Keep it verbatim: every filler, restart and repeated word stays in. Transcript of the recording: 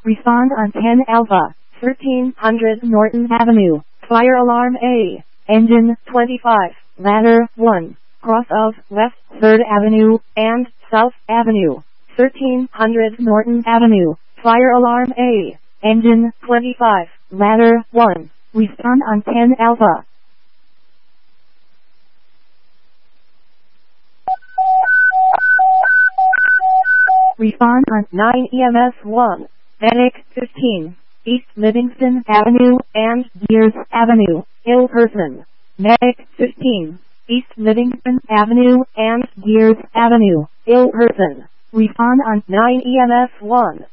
Respond on ten Alpha, thirteen hundred Norton Avenue. Fire alarm A. Engine twenty-five. Ladder one. Cross of West third Avenue and South Avenue. thirteen hundred Norton Avenue. Fire alarm A. Engine twenty-five. Ladder one. Respond on ten Alpha. Respond on nine E M S one. Medic fifteen. East Livingston Avenue and Deers Avenue. Ill person. Medic fifteen. East Livingston Avenue and Deers Avenue. Ill person. Respond on nine E M S one.